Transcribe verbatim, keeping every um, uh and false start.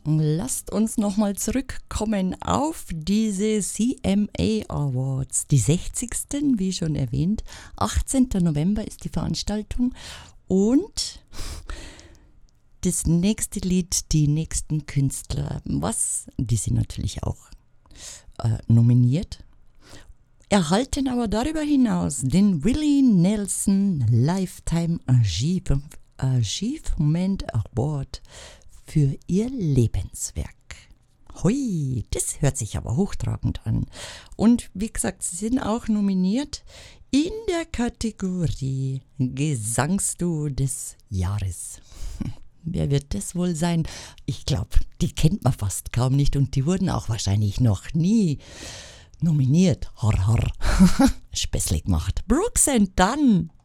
Lasst uns nochmal zurückkommen auf diese C M A Awards, die sechzigsten, wie schon erwähnt. achtzehnten November ist die Veranstaltung und das nächste Lied, die nächsten Künstler, was, die sind natürlich auch äh, nominiert, erhalten aber darüber hinaus den Willie Nelson Lifetime Achieve- Achievement Award für ihr Lebenswerk. Hui, das hört sich aber hochtragend an. Und wie gesagt, sie sind auch nominiert in der Kategorie Gesangsduo des Jahres. Wer wird das wohl sein? Ich glaube, die kennt man fast kaum nicht und die wurden auch wahrscheinlich noch nie nominiert. Har, har. Späßle gemacht. Brooks and Dunn.